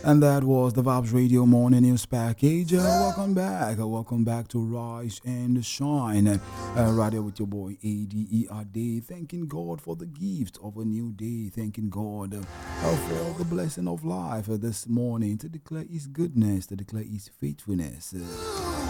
And that was the Vibes Radio Morning News Package. Welcome back. Welcome back to Rise and Shine. Right here with your boy ADERD. Thanking God for the gift of a new day. Thanking God for the blessing of life this morning, to declare His goodness, to declare His faithfulness.